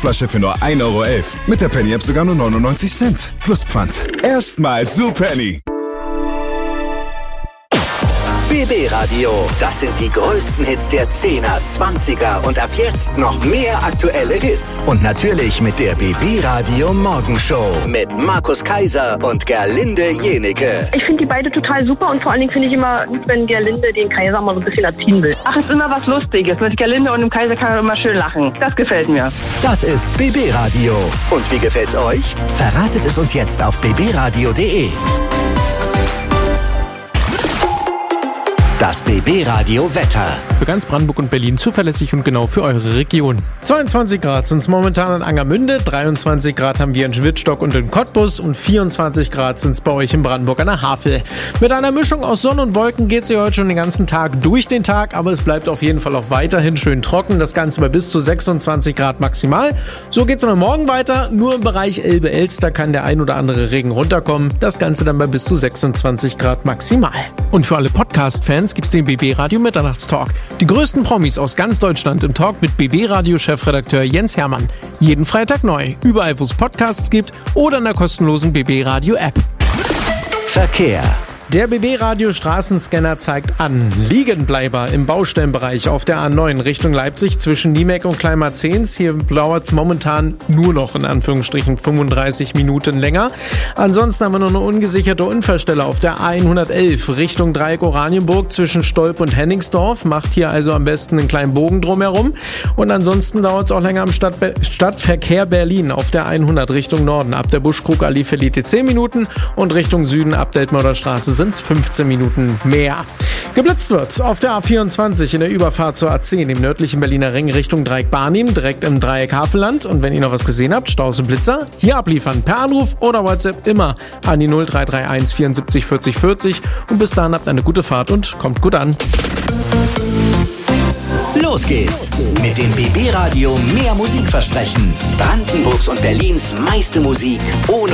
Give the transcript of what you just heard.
Pfandflasche für nur 1,11 Euro. Mit der Penny-App sogar nur 99 Cent. Plus Pfand. Erstmals so Penny. BB Radio, das sind die größten Hits der 10er, 20er und ab jetzt noch mehr aktuelle Hits. Und natürlich mit der BB Radio Morgenshow mit Markus Kaiser und Gerlinde Jenecke. Ich finde die beide total super und vor allen Dingen finde ich immer gut, wenn Gerlinde den Kaiser mal so ein bisschen erziehen will. Ach, ist immer was Lustiges. Mit Gerlinde und dem Kaiser kann man immer schön lachen. Das gefällt mir. Das ist BB Radio. Und wie gefällt's euch? Verratet es uns jetzt auf bbradio.de. Das BB Radio Wetter. Für ganz Brandenburg und Berlin zuverlässig und genau für eure Region. 22 Grad sind es momentan in Angermünde, 23 Grad haben wir in Schwittstock und in Cottbus und 24 Grad sind es bei euch in Brandenburg an der Havel. Mit einer Mischung aus Sonne und Wolken geht es hier heute schon den ganzen Tag durch den Tag, aber es bleibt auf jeden Fall auch weiterhin schön trocken. Das Ganze bei bis zu 26 Grad maximal. So geht es dann morgen weiter. Nur im Bereich Elbe-Elster kann der ein oder andere Regen runterkommen. Das Ganze dann bei bis zu 26 Grad maximal. Und für alle Podcast-Fans gibt's den BB Radio Mitternachtstalk. Die größten Promis aus ganz Deutschland im Talk mit BB Radio Chefredakteur Jens Hermann. Jeden Freitag neu, überall wo es Podcasts gibt oder in der kostenlosen BB Radio App. Verkehr. Der BB-Radio-Straßenscanner zeigt an. Liegenbleiber im Baustellenbereich auf der A9 Richtung Leipzig zwischen Niemek und Kleinmarzens. Hier dauert es momentan nur noch in Anführungsstrichen 35 Minuten länger. Ansonsten haben wir noch eine ungesicherte Unfallstelle auf der A111 Richtung Dreieck Oranienburg zwischen Stolp und Henningsdorf. Macht hier also am besten einen kleinen Bogen drumherum. Und ansonsten dauert es auch länger am Stadtverkehr Berlin auf der 100 Richtung Norden. Ab der Buschkrugallee verliert ihr 10 Minuten und Richtung Süden ab Deltmauer Straße sind es 15 Minuten mehr. Geblitzt wird auf der A24 in der Überfahrt zur A10 im nördlichen Berliner Ring Richtung Dreieck-Barnim, direkt im Dreieck Havelland. Und wenn ihr noch was gesehen habt, Staus und Blitzer, hier abliefern per Anruf oder WhatsApp immer an die 0331 74 40 40. Und bis dahin habt eine gute Fahrt und kommt gut an. Los geht's mit dem BB Radio mehr Musikversprechen. Brandenburgs und Berlins meiste Musik ohne